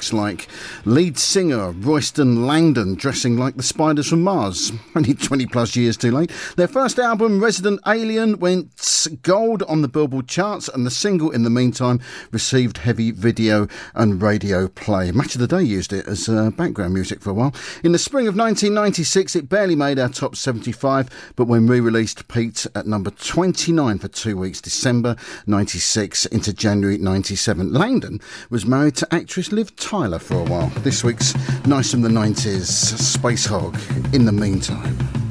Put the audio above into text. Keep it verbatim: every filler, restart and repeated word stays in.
tracks like lead singer Royston Langdon dressing like the spiders from Mars, only twenty plus years too late. Their first album, Resident Alien, went gold on the Billboard charts, and the single, in the meantime, received heavy video and radio play. Match of the Day used it as uh, background music for a while. In the spring of nineteen ninety-six, it barely made our top seventy-five, but when re-released, peaked at number twenty-nine for two weeks, December ninety-six into January ninety-seven. Langdon was married to actress Liv Tyler for a while. This week's Nice from the nineties, Space Hog, In the Meantime.